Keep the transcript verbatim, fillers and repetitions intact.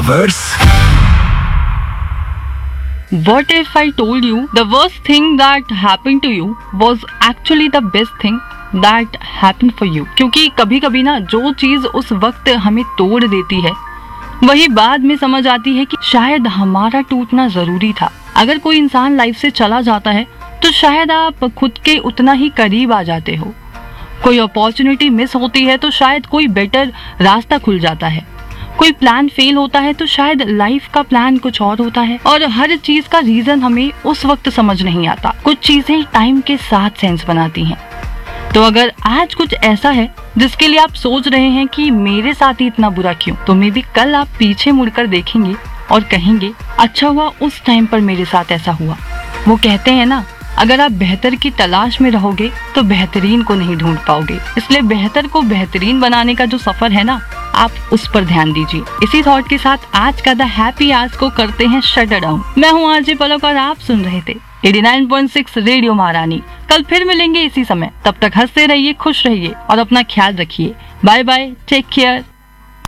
Universe. What if I told you the worst thing that happened to you was actually the best thing that happened for you? क्योंकि कभी कभी ना जो चीज उस वक्त हमें तोड़ देती है वही बाद में समझ आती है कि शायद हमारा टूटना जरूरी था। अगर कोई इंसान लाइफ से चला जाता है तो शायद आप खुद के उतना ही करीब आ जाते हो। कोई अपॉर्चुनिटी मिस होती है तो शायद कोई बेटर रास्ता खुल जाता है। कोई प्लान फेल होता है तो शायद लाइफ का प्लान कुछ और होता है। और हर चीज का रीजन हमें उस वक्त समझ नहीं आता। कुछ चीजें टाइम के साथ सेंस बनाती हैं। तो अगर आज कुछ ऐसा है जिसके लिए आप सोच रहे हैं कि मेरे साथ ही इतना बुरा क्यों, तो मे बी कल आप पीछे मुड़कर देखेंगे और कहेंगे अच्छा हुआ उस टाइम पर मेरे साथ ऐसा हुआ। वो कहते हैं ना, अगर आप बेहतर की तलाश में रहोगे तो बेहतरीन को नहीं ढूंढ पाओगे। इसलिए बेहतर को बेहतरीन बनाने का जो सफर है ना, आप उस पर ध्यान दीजिए। इसी थॉट के साथ आज का द हैप्पी आवर्स को करते हैं शट डाउन। मैं हूँ आरजे पलक और आप सुन रहे थे नवासी पॉइंट सिक्स रेडियो महारानी। कल फिर मिलेंगे इसी समय। तब तक हंसते रहिए, खुश रहिए और अपना ख्याल रखिए। Bye bye, take care.